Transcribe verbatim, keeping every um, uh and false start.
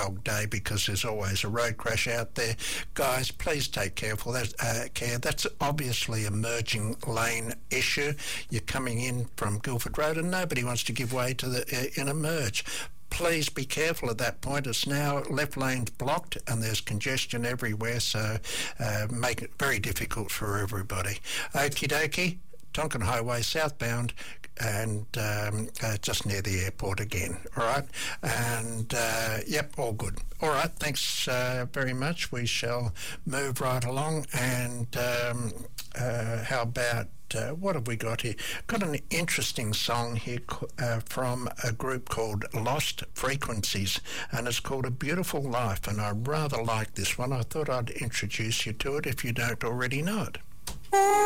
dog day because there's always a road crash out there. Guys, please take careful that, uh, care. That's obviously a merging lane issue. You're coming in from Guildford Road and nobody wants to give way to the uh, in a merge. Please be careful at that point. It's now left lane's blocked and there's congestion everywhere, so uh, make it very difficult for everybody. Okie dokie, Tonkin Highway southbound and um, uh, just near the airport again, all right? And, uh, yep, all good. All right, thanks uh, very much. We shall move right along and um, uh, how about Uh, what have we got here? Got an interesting song here uh, from a group called Lost Frequencies, and it's called A Beautiful Life, and I rather like this one. I thought I'd introduce you to it if you don't already know it.